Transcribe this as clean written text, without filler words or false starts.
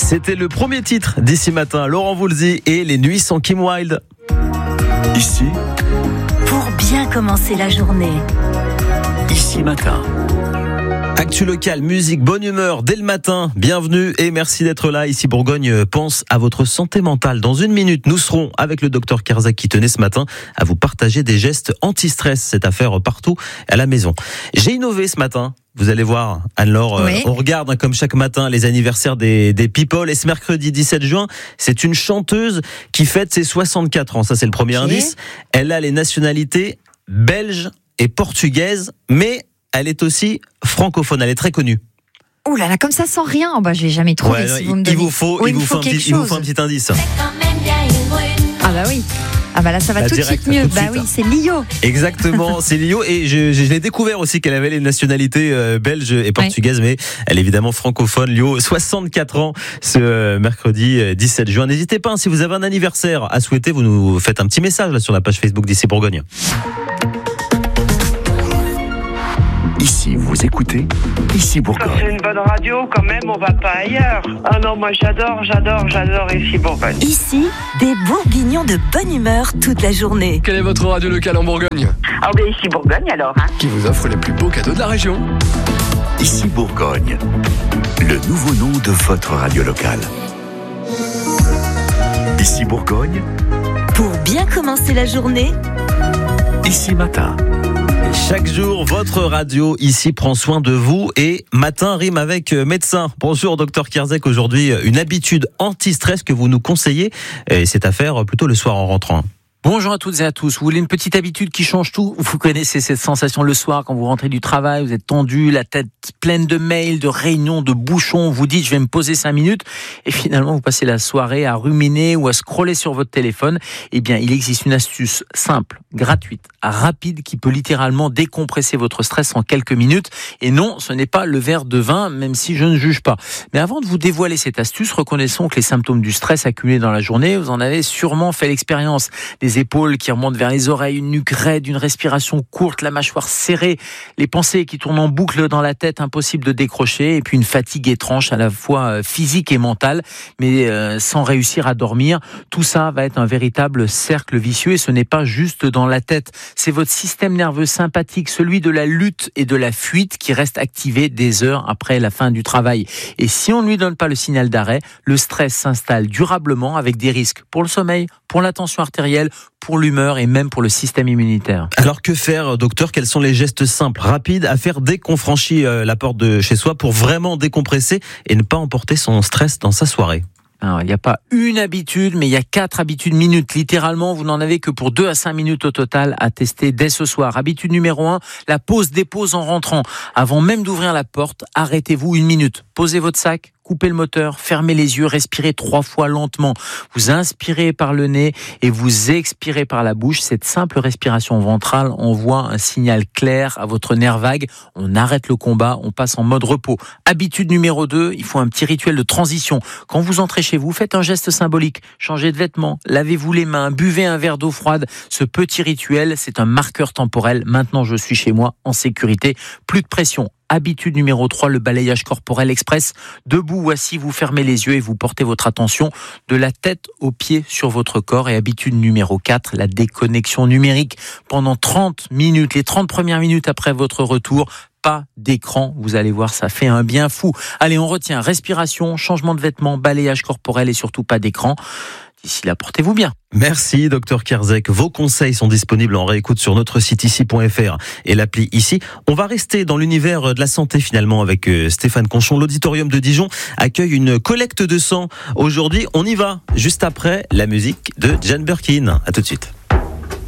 C'était le premier titre d'ici matin, Laurent Voulzy et les nuits sans Kim Wilde. Ici, pour bien commencer la journée. Ici matin. Actu local, musique, bonne humeur dès le matin. Bienvenue et merci d'être là. Ici Bourgogne pense à votre santé mentale. Dans une minute, nous serons avec le docteur Kerzak qui tenait ce matin à vous partager des gestes anti-stress. Cette affaire partout à la maison. J'ai innové ce matin. Vous allez voir, Anne-Laure, oui. On regarde comme chaque matin les anniversaires des people. Et ce mercredi 17 juin, c'est une chanteuse qui fête ses 64 ans. Ça, c'est le premier indice. Elle a les nationalités belge et portugaise, mais elle est aussi francophone. Elle est très connue. Ouh là là, comme ça sans rien, oh bah je l'ai jamais trouvé. Si vous me donnez. Il vous faut un petit indice. Ah bah oui. Ah bah là ça va tout de suite mieux. Bah oui, c'est Lio. Exactement, c'est Lio et je l'ai découvert aussi qu'elle avait les nationalités belges et portugaises, mais elle est évidemment francophone. Lio, 64 ans ce mercredi 17 juin. N'hésitez pas, si vous avez un anniversaire à souhaiter, vous nous faites un petit message là sur la page Facebook d'Ici Bourgogne. Ici, vous écoutez Ici Bourgogne. C'est une bonne radio, quand même, on va pas ailleurs. Ah non, moi j'adore Ici Bourgogne. Ici, des Bourguignons de bonne humeur toute la journée. Quelle est votre radio locale en Bourgogne? Ah ben Ici Bourgogne alors, hein. Qui vous offre les plus beaux cadeaux de la région. Ici Bourgogne, le nouveau nom de votre radio locale. Ici Bourgogne, Pour bien commencer la journée, Ici matin. Chaque jour, votre radio ici prend soin de vous et matin rime avec médecin. Bonjour docteur Kerzak, aujourd'hui une habitude anti-stress que vous nous conseillez et c'est à faire plutôt le soir en rentrant. Bonjour à toutes et à tous. Vous voulez une petite habitude qui change tout? Vous connaissez cette sensation le soir quand vous rentrez du travail, vous êtes tendu, la tête pleine de mails, de réunions, de bouchons, vous dites je vais me poser 5 minutes et finalement vous passez la soirée à ruminer ou à scroller sur votre téléphone. Eh bien, il existe une astuce simple, gratuite, rapide qui peut littéralement décompresser votre stress en quelques minutes. Et non, ce n'est pas le verre de vin, même si je ne juge pas. Mais avant de vous dévoiler cette astuce, reconnaissons que les symptômes du stress accumulés dans la journée, vous en avez sûrement fait l'expérience. Des épaules qui remontent vers les oreilles, une nuque raide, une respiration courte, la mâchoire serrée, les pensées qui tournent en boucle dans la tête, impossible de décrocher, et puis une fatigue étrange à la fois physique et mentale, mais sans réussir à dormir. Tout ça va être un véritable cercle vicieux et ce n'est pas juste dans la tête. C'est votre système nerveux sympathique, celui de la lutte et de la fuite qui reste activé des heures après la fin du travail. Et si on ne lui donne pas le signal d'arrêt, le stress s'installe durablement avec des risques pour le sommeil, pour la tension artérielle, pour l'humeur et même pour le système immunitaire. Alors que faire, docteur? Quels sont les gestes simples, rapides à faire dès qu'on franchit la porte de chez soi pour vraiment décompresser et ne pas emporter son stress dans sa soirée? Alors, il n'y a pas une habitude, mais il y a 4 habitudes minutes. Littéralement, vous n'en avez que pour 2 à 5 minutes au total à tester dès ce soir. Habitude numéro 1, la pause-dépose en rentrant. Avant même d'ouvrir la porte, arrêtez-vous 1 minute. Posez votre sac, coupez le moteur, fermez les yeux, respirez 3 fois lentement. Vous inspirez par le nez et vous expirez par la bouche. Cette simple respiration ventrale envoie un signal clair à votre nerf vague. On arrête le combat, on passe en mode repos. Habitude numéro 2, il faut un petit rituel de transition. Quand vous entrez chez vous, faites un geste symbolique. Changez de vêtements, lavez-vous les mains, buvez un verre d'eau froide. Ce petit rituel, c'est un marqueur temporel. Maintenant, je suis chez moi, en sécurité. Plus de pression. Habitude numéro 3, le balayage corporel express. Debout ou assis, vous fermez les yeux et vous portez votre attention de la tête aux pieds sur votre corps. Et habitude numéro 4, la déconnexion numérique. Pendant 30 minutes, les 30 premières minutes après votre retour, pas d'écran. Vous allez voir, ça fait un bien fou. Allez, on retient respiration, changement de vêtements, balayage corporel et surtout pas d'écran. D'ici là, portez-vous bien. Merci, docteur Kerzak. Vos conseils sont disponibles en réécoute sur notre site ici.fr et l'appli Ici. On va rester dans l'univers de la santé finalement avec Stéphane Conchon. L'auditorium de Dijon accueille une collecte de sang. Aujourd'hui, on y va juste après la musique de Jane Birkin. À tout de suite.